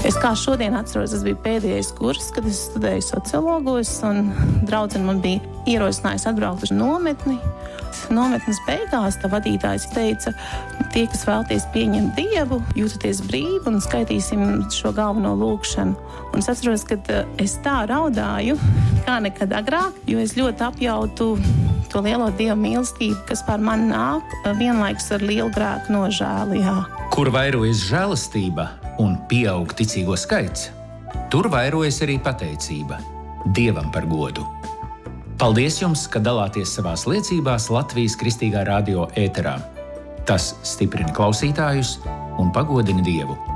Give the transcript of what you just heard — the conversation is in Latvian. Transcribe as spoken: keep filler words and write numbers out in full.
Es kā šodien atceros, tas bija pēdējais kurs, kad es studēju sociologos, un draudzene man bija ierosinājusi atbraukt uz nometni. Nometnes beigās tā vadītājs teica, tie, kas vēlties pieņemt Dievu, jūtaties brīvi un skaitīsim šo galveno lūgšanu. Un es atceros, ka es tā raudāju, kā nekad agrāk, jo es ļoti apjautu to lielo Dieva mīlestību, kas pār mani nāk, vienlaikus ar lielu grēku nožēlu. Jā. Kur vairojas žēlastība un pieaug ticīgo skaits, tur vairojas arī pateicība Dievam par godu. Paldies jums, ka dalāties savās liecībās Latvijas Kristīgā radio ēterā. Tas stiprina klausītājus un pagodina Dievu.